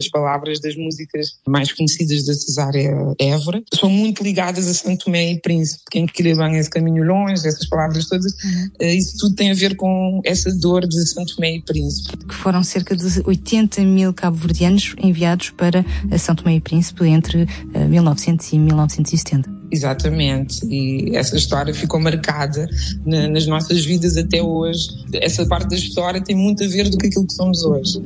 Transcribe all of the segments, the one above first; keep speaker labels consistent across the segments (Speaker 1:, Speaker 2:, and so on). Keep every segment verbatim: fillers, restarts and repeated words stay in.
Speaker 1: palavras das músicas mais conhecidas da Cesária Évora, são muito ligadas a Santo Tomé e Príncipe. Quem queria bem esse caminho longe, essas palavras todas, uhum. isso tudo tem a ver com essa dor de Santo Tomé e Príncipe.
Speaker 2: Que foram cerca de oitenta mil cabo-verdianos enviados para São Tomé e Príncipe entre mil e novecentos e mil novecentos e setenta.
Speaker 1: Exatamente, e essa história ficou marcada na, nas nossas vidas até hoje. Essa parte da história tem muito a ver do que aquilo que somos hoje.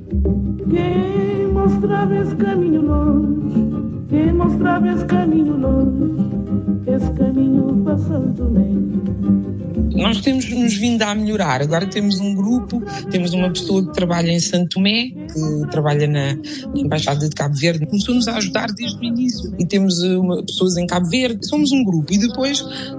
Speaker 3: Quem mostrava esse caminho longe, quem mostrava esse caminho longe, esse caminho para São Tomé.
Speaker 1: Nós temos nos vindo a melhorar. Agora temos um grupo, temos uma pessoa que trabalha em Santo Tomé, que trabalha na, na Embaixada de Cabo Verde. Começou-nos a ajudar desde o início. E temos uma, pessoas em Cabo Verde. Somos um grupo. E depois,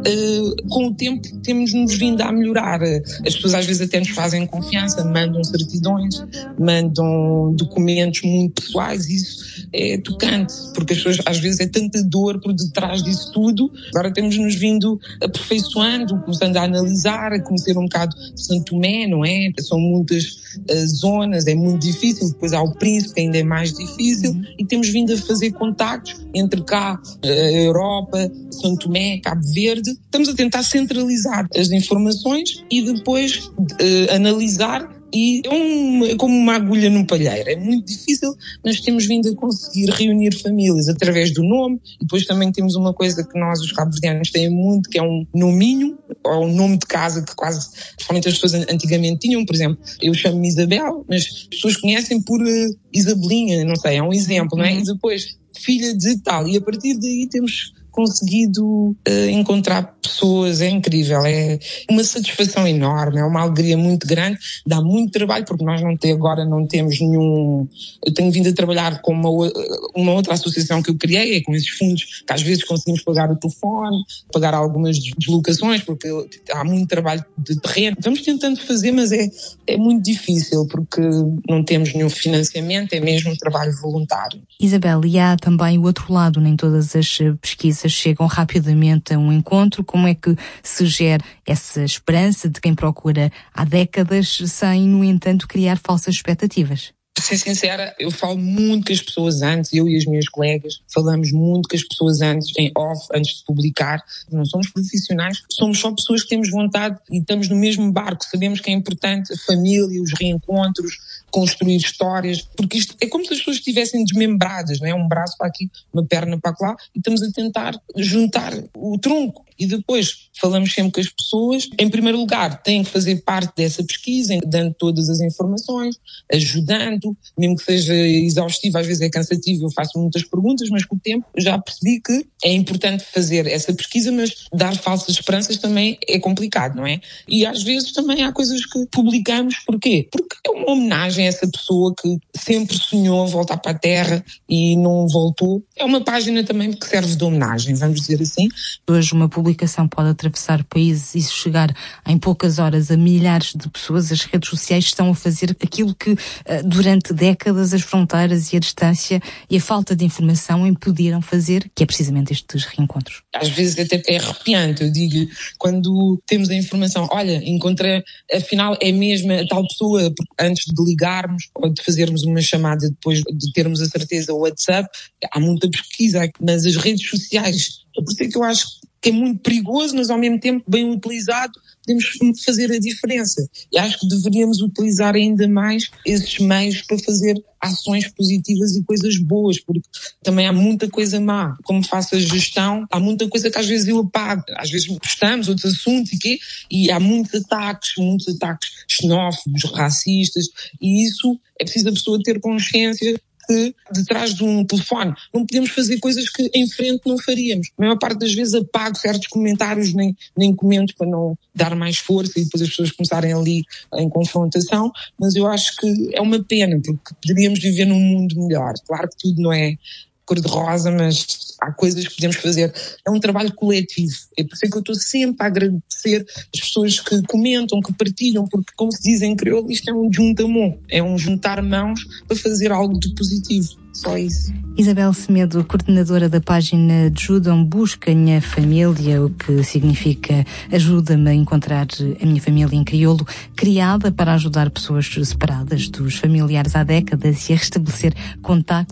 Speaker 1: uh, com o tempo, temos-nos vindo a melhorar. As pessoas às vezes até nos fazem confiança, mandam certidões, mandam documentos muito pessoais. Isso é tocante, porque as pessoas às vezes é tanta dor por detrás disso tudo. Agora temos-nos vindo aperfeiçoando, começando a analisar, a conhecer um bocado Santo Tomé, não é? São muitas uh, zonas, é muito difícil. Depois há o Príncipe, que ainda é mais difícil. Uhum. E temos vindo a fazer contactos entre cá, a Europa, Santo Tomé, Cabo Verde. Estamos a tentar centralizar as informações e depois uh, analisar. E é, um, é como uma agulha num palheiro. É muito difícil, mas temos vindo a conseguir reunir famílias através do nome. E depois também temos uma coisa que nós, os cabo-verdianos, têm muito, que é um nominho, ou um nome de casa que quase, principalmente as pessoas antigamente tinham. Por exemplo, eu chamo-me Isabel, mas as pessoas conhecem por uh, Isabelinha, não sei, é um exemplo, não é? E depois, filha de tal. E a partir daí temos conseguido uh, encontrar pessoas, é incrível, é uma satisfação enorme, é uma alegria muito grande, dá muito trabalho, porque nós não tem, agora não temos nenhum... Eu tenho vindo a trabalhar com uma, uma outra associação que eu criei, é com esses fundos que às vezes conseguimos pagar o telefone, pagar algumas deslocações, porque há muito trabalho de terreno. Estamos tentando fazer, mas é, é muito difícil, porque não temos nenhum financiamento, é mesmo um trabalho voluntário.
Speaker 2: Isabel, e há também o outro lado, nem todas as pesquisas chegam rapidamente a um encontro. Como é que se gera essa esperança de quem procura há décadas sem, no entanto, criar falsas expectativas?
Speaker 1: Para ser sincera, eu falo muito com as pessoas antes, eu e as minhas colegas, falamos muito com as pessoas antes, em off, antes de publicar. Não somos profissionais, somos só pessoas que temos vontade e estamos no mesmo barco. Sabemos que é importante a família, os reencontros, construir histórias, porque isto é como se as pessoas estivessem desmembradas, não é? Um braço para aqui, uma perna para lá, e estamos a tentar juntar o tronco. E depois falamos sempre com as pessoas. Em primeiro lugar, têm que fazer parte dessa pesquisa, dando todas as informações, ajudando, mesmo que seja exaustivo, às vezes é cansativo, eu faço muitas perguntas, mas com o tempo já percebi que é importante fazer essa pesquisa, mas dar falsas esperanças também é complicado, não é? E às vezes também há coisas que publicamos, porquê? Porque é uma homenagem a essa pessoa que sempre sonhou voltar para a Terra e não voltou. É uma página também que serve de homenagem, vamos dizer assim.
Speaker 2: Hoje uma publicação pode atravessar países e chegar em poucas horas a milhares de pessoas. As redes sociais estão a fazer aquilo que durante décadas as fronteiras e a distância e a falta de informação impediram fazer, que é precisamente estes reencontros.
Speaker 1: Às vezes até é arrepiante, eu digo, quando temos a informação, olha, encontrei, afinal é mesmo a tal pessoa, antes de ligarmos ou de fazermos uma chamada depois de termos a certeza, o WhatsApp, há muita pesquisa, mas as redes sociais, é por isso que eu acho que é muito perigoso, mas ao mesmo tempo bem utilizado, podemos fazer a diferença. E acho que deveríamos utilizar ainda mais esses meios para fazer ações positivas e coisas boas, porque também há muita coisa má. Como faço a gestão, há muita coisa que às vezes eu apago. Às vezes postamos outros assuntos e quê, e há muitos ataques, muitos ataques xenófobos, racistas, e isso é preciso a pessoa ter consciência que detrás de um telefone não podemos fazer coisas que em frente não faríamos. A maior parte das vezes apago certos comentários, nem, nem comento para não dar mais força e depois as pessoas começarem ali em confrontação, mas eu acho que é uma pena, porque poderíamos viver num mundo melhor. Claro que tudo não é cor-de-rosa, mas há coisas que podemos fazer. É um trabalho coletivo. É por isso que eu estou sempre a agradecer as pessoas que comentam, que partilham, porque, como se diz em crioulo, isto é um juntamão, é um juntar mãos para fazer algo de positivo. Só isso.
Speaker 2: Isabel Semedo, coordenadora da página Ajudam Busca Minha Família, o que significa ajuda-me a encontrar a minha família em crioulo, criada para ajudar pessoas separadas dos familiares há décadas e a restabelecer contacto